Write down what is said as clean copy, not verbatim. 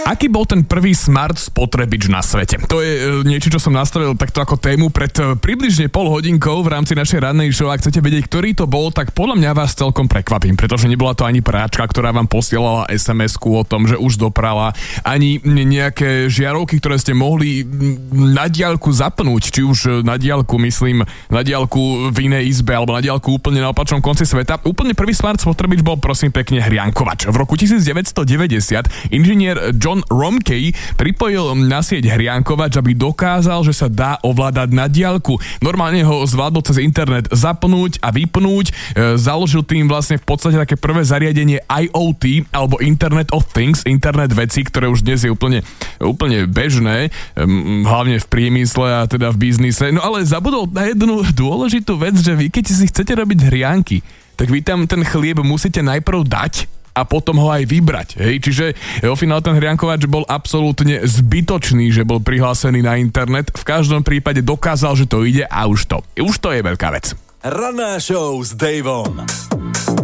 Aký bol ten prvý smart spotrebič na svete? To je niečo, čo som nastavil takto ako tému pred približne pol hodinkou v rámci našej rannej show. Ak chcete vedieť, ktorý to bol, tak podľa mňa vás celkom prekvapím, pretože nebola to ani práčka, ktorá vám posielala SMS-ku o tom, že už doprala, ani nejaké žiarovky, ktoré ste mohli na diaľku zapnúť, či už na diaľku, myslím, na diaľku v inej izbe, alebo na diaľku úplne na opačnom konci sveta. Úplne prvý smart spotrebič bol, prosím pekne, hriankovač. V roku 1990 inžinier John Romkey pripojil na sieť hriankovač, aby dokázal, že sa dá ovládať na diaľku. Normálne ho zvládol cez internet zapnúť a vypnúť. Založil tým vlastne v podstate také prvé zariadenie IoT, alebo Internet of Things, internet vecí, ktoré už dnes je úplne bežné, hlavne v priemysle a teda v biznise. No ale zabudol na jednu dôležitú vec, že vy keď si chcete robiť hrianky, tak vy tam ten chlieb musíte najprv dať a potom ho aj vybrať. Hej? Čiže vo finále ten hriankovač bol absolútne zbytočný, že bol prihlásený na internet. V každom prípade dokázal, že to ide a už to je veľká vec. Ranná show s Davom.